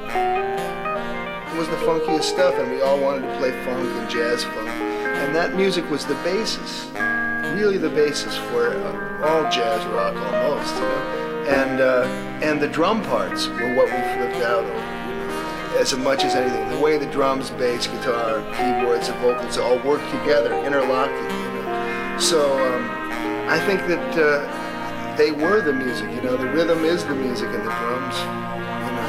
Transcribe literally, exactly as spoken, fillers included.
It was the funkiest stuff, and we all wanted to play funk and jazz funk. And that music was the basis, really the basis for uh, all jazz rock almost, you know. And uh, and the drum parts were what we flipped out over, you know, as much as anything. The way the drums, bass, guitar, keyboards, and vocals all work together, interlocking, you know. So um, I think that uh, they were the music, you know. The rhythm is the music, and the drums